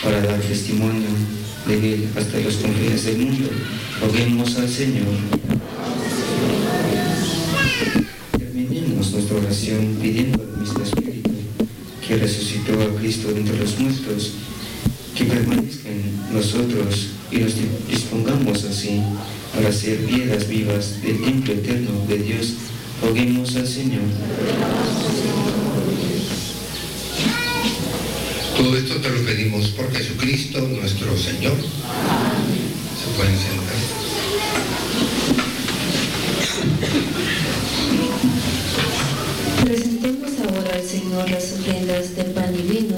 para dar testimonio de Él hasta los confines del mundo. Roguemos al Señor. Terminemos nuestra oración pidiendo al mismo Espíritu que resucitó a Cristo de entre los muertos, que permanezca en nosotros y nos dispongamos así para ser piedras vivas del templo eterno de Dios. Roguemos al Señor. Todo esto te lo pedimos por Jesucristo nuestro Señor. Se pueden sentar. Presentemos ahora al Señor las ofrendas de pan y vino